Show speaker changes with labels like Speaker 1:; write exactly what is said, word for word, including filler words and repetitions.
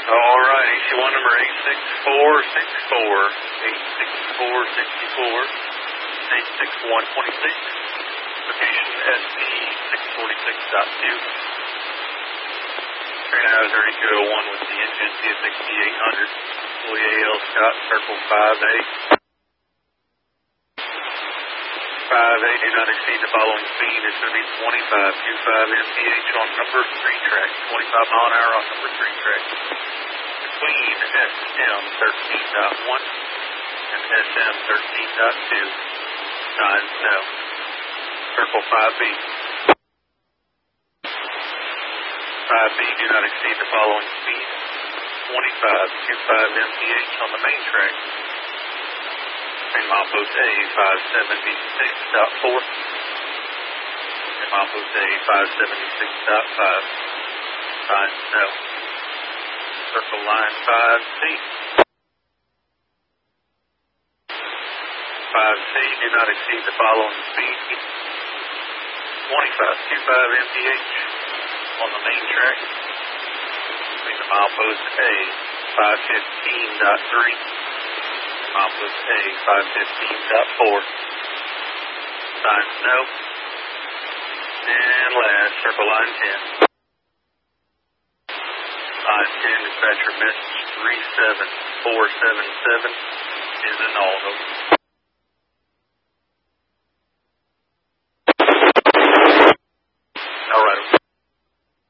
Speaker 1: All right, issue one number eight six four six four, eight six four six four, eight six one two six, location S P six forty-six point two. Train out thirty two oh one with the engine C S X P eight hundred, employee A L Scott, circle five A. five A, do not exceed the following speed. It's going to be twenty-five point two five M P H on number three track, twenty-five mile an hour on number three track. Between S M thirteen point one and S M thirteen point two, nine south. Circle five B. five B, do not exceed the following speed. twenty-five point two five M P H on the main track. Milepost A five seventy-six point four. And milepost A five seventy-six point five. Sign south. Circle line five C. five C, do not exceed the following speed. twenty-five point two five M P H on the main track. Between the milepost A five fifteen point three. Milepost A five fifteen point four. Sign no. And last, circle line ten. Line ten, dispatcher message three seven four seven seven is an auto.